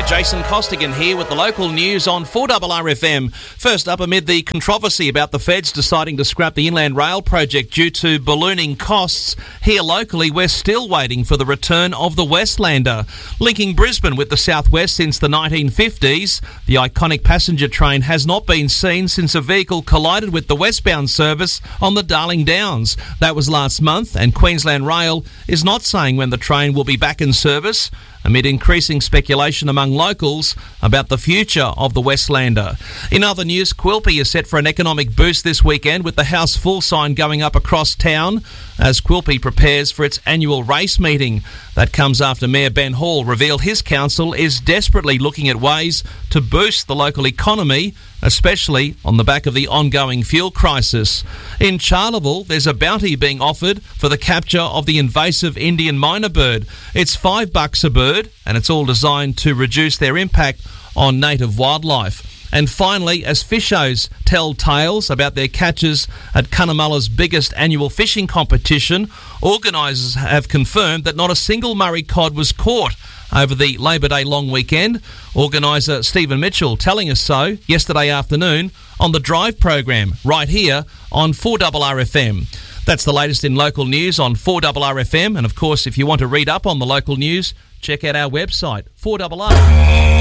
Jason Costigan here with the local news on 4RRFM. First up, amid the controversy about the feds deciding to scrap the Inland Rail project due to ballooning costs, here locally we're still waiting for the return of the Westlander. Linking Brisbane with the southwest since the 1950s, the iconic passenger train has not been seen since a vehicle collided with the westbound service on the Darling Downs. That was last month, and Queensland Rail is not saying when the train will be back in service, amid increasing speculation among locals about the future of the Westlander. In other news, Quilpie is set for an economic boost this weekend with the House Full sign going up across town as Quilpie prepares for its annual race meeting. That comes after Mayor Ben Hall revealed his council is desperately looking at ways to boost the local economy, especially on the back of the ongoing fuel crisis. In Charleville, there's a bounty being offered for the capture of the invasive Indian myna bird. It's $5 a bird, and it's all designed to reduce their impact on native wildlife. And finally, as fishers tell tales about their catches at Cunnamulla's biggest annual fishing competition, organisers have confirmed that not a single Murray cod was caught over the Labor Day long weekend. Organiser Stephen Mitchell telling us so yesterday afternoon on the Drive program right here on 4RRFM. That's the latest in local news on 4RRFM. And of course, if you want to read up on the local news, check out our website, 4RR.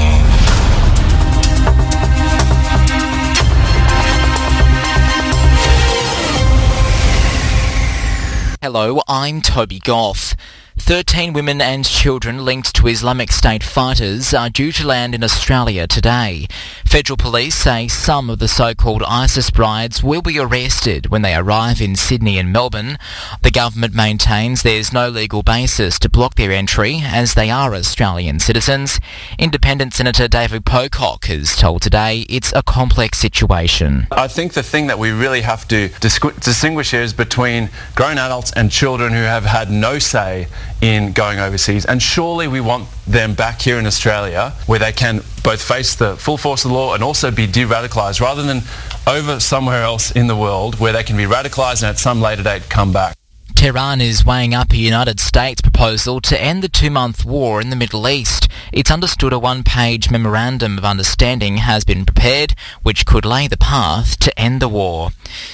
Hello, I'm Toby Goff. 13 women and children linked to Islamic State fighters are due to land in Australia today. Federal police say some of the so-called ISIS brides will be arrested when they arrive in Sydney and Melbourne. The government maintains there's no legal basis to block their entry as they are Australian citizens. Independent Senator David Pocock has told Today it's a complex situation. I think the thing that we really have to distinguish here is between grown adults and children who have had no say in going overseas, and surely we want them back here in Australia where they can both face the full force of the law and also be de-radicalised rather than over somewhere else in the world where they can be radicalised and at some later date come back. Tehran is weighing up a United States proposal to end the 2-month war in the Middle East. It's understood a 1-page memorandum of understanding has been prepared, which could lay the path to end the war.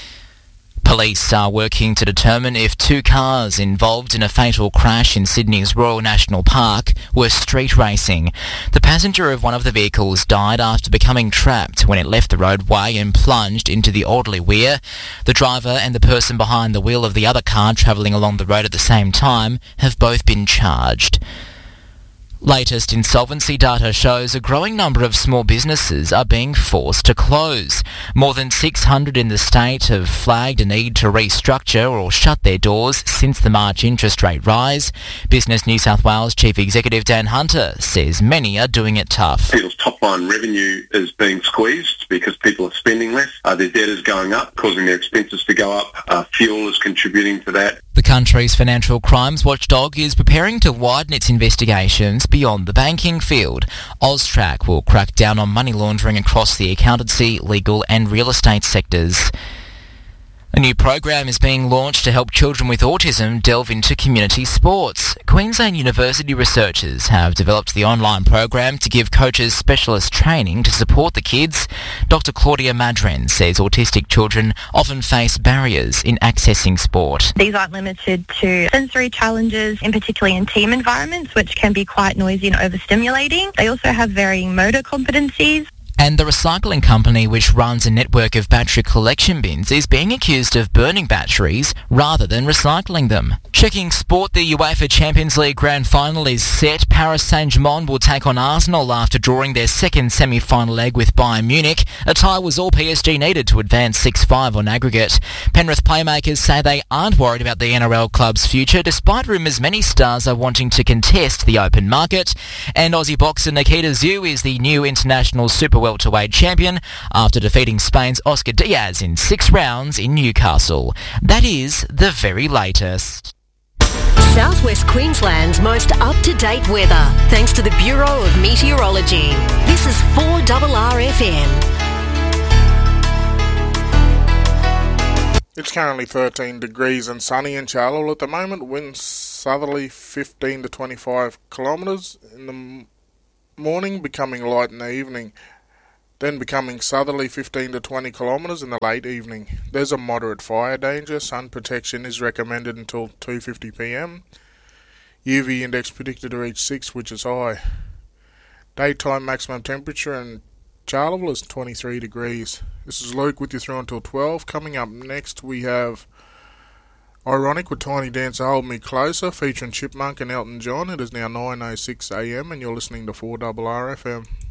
Police are working to determine if 2 cars involved in a fatal crash in Sydney's Royal National Park were street racing. The passenger of one of the vehicles died after becoming trapped when it left the roadway and plunged into the Audley Weir. The driver and the person behind the wheel of the other car travelling along the road at the same time have both been charged. Latest insolvency data shows a growing number of small businesses are being forced to close. More than 600 in the state have flagged a need to restructure or shut their doors since the March interest rate rise. Business New South Wales Chief Executive Dan Hunter says many are doing it tough. People's top-line revenue is being squeezed because people are spending less. Their debt is going up, causing their expenses to go up. Fuel is contributing to that. The country's financial crimes watchdog is preparing to widen its investigations beyond the banking field. AUSTRAC will crack down on money laundering across the accountancy, legal and real estate sectors. A new program is being launched to help children with autism delve into community sports. Queensland University researchers have developed the online program to give coaches specialist training to support the kids. Dr. Claudia Madren says autistic children often face barriers in accessing sport. These aren't limited to sensory challenges, in particularly in team environments, which can be quite noisy and overstimulating. They also have varying motor competencies. And the recycling company, which runs a network of battery collection bins, is being accused of burning batteries rather than recycling them. Checking sport, the UEFA Champions League Grand Final is set. Paris Saint-Germain will take on Arsenal after drawing their second semi-final leg with Bayern Munich. A tie was all PSG needed to advance 6-5 on aggregate. Penrith playmakers say they aren't worried about the NRL club's future, despite rumours many stars are wanting to contest the open market. And Aussie boxer Nikita Tszyu is the new international super welterweight champion after defeating Spain's Oscar Diaz in 6 rounds in Newcastle. That is the very latest. Southwest Queensland's most up-to-date weather, thanks to the Bureau of Meteorology. This is 4RRFM. It's currently 13 degrees and sunny in Charleville at the moment. Winds southerly 15 to 25 kilometres in the morning, becoming light in the evening, then becoming southerly 15 to 20 kilometres in the late evening. There's a moderate fire danger. Sun protection is recommended until 2:50 p.m. UV index predicted to reach 6, which is high. Daytime maximum temperature in Charleville is 23 degrees. This is Luke with you through until 12. Coming up next we have Ironic with Tiny Dancer Hold Me Closer, featuring Chipmunk and Elton John. It is now 9:06 a.m. and you're listening to 4RR FM.